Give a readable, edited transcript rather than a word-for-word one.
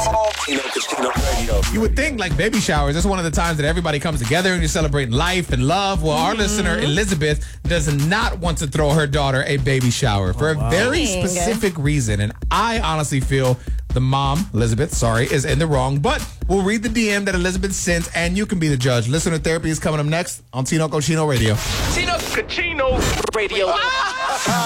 Tino Cucino Radio. You would think like baby showers, that's one of the times that everybody comes together and you're celebrating life and love. Well, our listener, Elizabeth, does not want to throw her daughter a baby shower for a very specific reason. And I honestly feel the mom, Elizabeth, is in the wrong. But we'll read the DM that Elizabeth sent and you can be the judge. Listener therapy is coming up next on Tino Cucino Radio. Tino Cucino Radio.